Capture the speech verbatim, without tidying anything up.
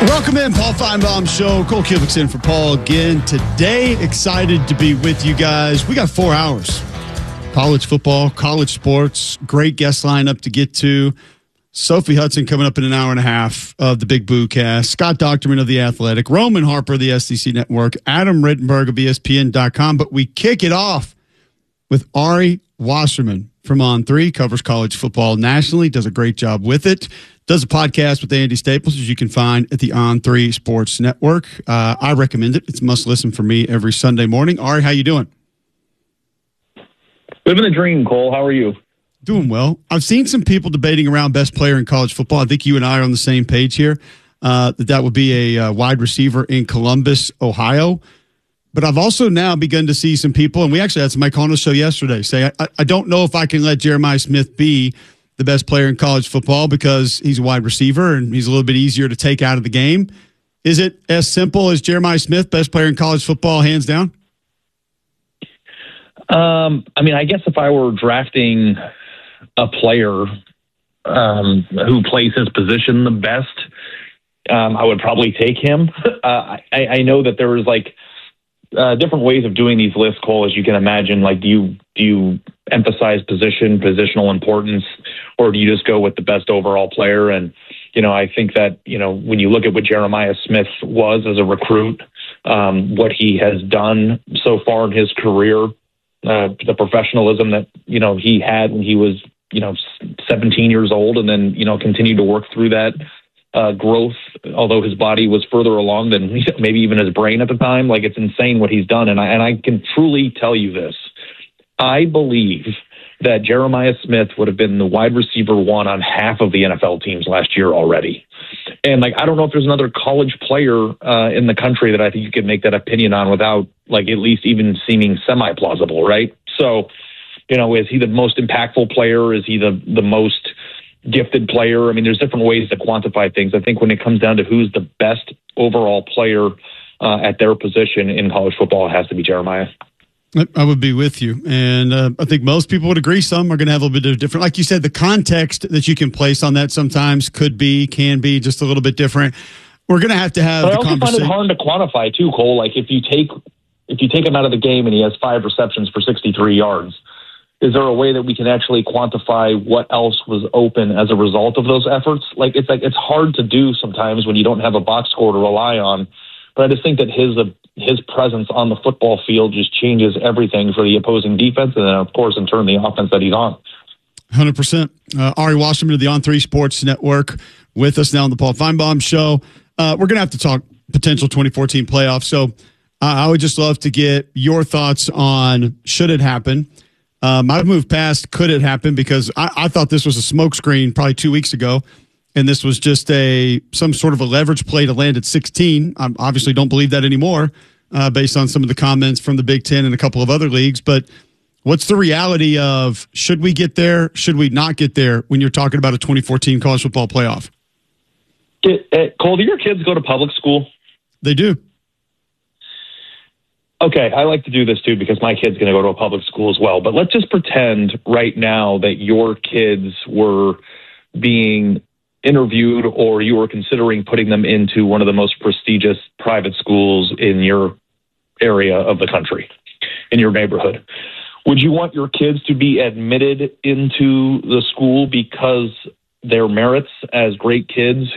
Welcome in, Paul Feinbaum Show. Cole Kubik's in for Paul again today. Excited to be with you guys. We got four hours. College football, college sports, great guest lineup to get to. Sophie Hudson coming up in an hour and a half of the Big Boo Cast. Scott Docterman of The Athletic. Roman Harper of the S E C Network. Adam Rittenberg of E S P N dot com. But we kick it off with Ari Wasserman from On three. Covers college football nationally. Does a great job with it. Does a podcast with Andy Staples, as you can find at the On three Sports Network. Uh, I recommend it. It's a must listen for me every Sunday morning. Ari, how you doing? Living the dream, Cole. How are you? Doing well. I've seen some people debating around best player in college football. I think you and I are on the same page here. Uh, that that would be a uh, wide receiver in Columbus, Ohio. But I've also now begun to see some people, and we actually had somebody on the show yesterday, say, I, I don't know if I can let Jeremiah Smith be the best player in college football because he's a wide receiver and he's a little bit easier to take out of the game. Is it as simple as Jeremiah Smith, best player in college football, hands down? Um, I mean, I guess if I were drafting a player um, who plays his position the best, um, I would probably take him. uh, I, I know that there's like uh, different ways of doing these lists, Cole, as you can imagine. Like, do you do you emphasize position, positional importance, or do you just go with the best overall player? And you know, I think that you know when you look at what Jeremiah Smith was as a recruit, um, what he has done so far in his career. Uh, the professionalism that, you know, he had when he was, you know, seventeen years old, and then, you know, continued to work through that uh, growth, although his body was further along than maybe even his brain at the time. Like, it's insane what he's done. And I, and I can truly tell you this. I believe that Jeremiah Smith would have been the wide receiver one on half of the N F L teams last year already. And, like, I don't know if there's another college player uh, in the country that I think you could make that opinion on without, like, at least even seeming semi-plausible, right? So, you know, is he the most impactful player? Is he the, the most gifted player? I mean, there's different ways to quantify things. I think when it comes down to who's the best overall player uh, at their position in college football, it has to be Jeremiah. I would be with you. And uh, I think most people would agree. Some are going to have a little bit of different. Like you said, the context that you can place on that sometimes could be, can be just a little bit different. We're going to have to have but the I also find it hard to quantify too, Cole. Like if you take if you take him out of the game and he has five receptions for sixty-three yards, is there a way that we can actually quantify what else was open as a result of those efforts? Like it's like it's hard to do sometimes when you don't have a box score to rely on. But I just think that his uh, his presence on the football field just changes everything for the opposing defense, and then of course in turn the offense that he's on. one hundred percent. Uh, Ari Wasserman of the On three Sports Network with us now on the Paul Feinbaum Show. Uh, we're going to have to talk potential twenty fourteen playoffs. So uh, I would just love to get your thoughts on should it happen. Um, I've moved past could it happen because I, I thought this was a smokescreen probably two weeks ago. And this was just a some sort of a leverage play to land at sixteen. I obviously don't believe that anymore uh, based on some of the comments from the Big Ten and a couple of other leagues. But what's the reality of should we get there, should we not get there when you're talking about a twenty fourteen college football playoff? Get, uh, Cole, do your kids go to public school? They do. Okay, I like to do this too because my kid's going to go to a public school as well. But let's just pretend right now that your kids were being interviewed or you were considering putting them into one of the most prestigious private schools in your area of the country, in your neighborhood. Would you want your kids to be admitted into the school because their merits as great kids